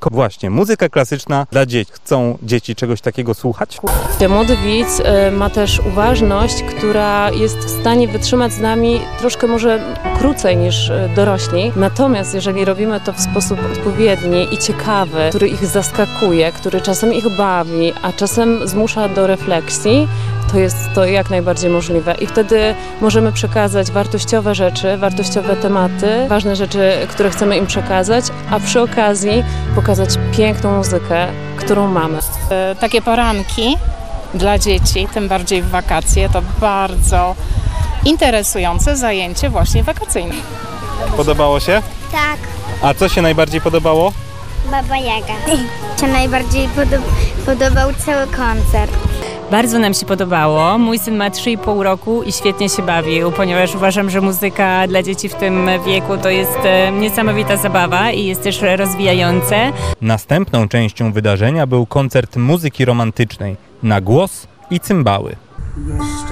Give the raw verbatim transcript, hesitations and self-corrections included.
Właśnie, muzyka klasyczna dla dzieci. Chcą dzieci czegoś takiego słuchać? Młody widz ma też uważność, która jest w stanie wytrzymać z nami troszkę może krócej niż dorośli. Natomiast jeżeli robimy to w sposób odpowiedni i ciekawy, który ich zaskakuje, który czasem ich bawi, a czasem zmusza do refleksji, to jest to jak najbardziej możliwe. I wtedy możemy przekazać wartościowe rzeczy, wartościowe tematy, ważne rzeczy, które chcemy im przekazać, a przy okazji pokazać piękną muzykę, którą mamy. Takie poranki dla dzieci, tym bardziej w wakacje, to bardzo interesujące zajęcie właśnie wakacyjne. Podobało się? Tak, A co się najbardziej podobało? Baba Jaga. Mi się najbardziej podob podobał cały koncert. Bardzo nam się podobało. Mój syn ma trzy i pół roku i świetnie się bawił, ponieważ uważam, że muzyka dla dzieci w tym wieku to jest niesamowita zabawa i jest też rozwijające. Następną częścią wydarzenia był koncert muzyki romantycznej na głos i cymbały.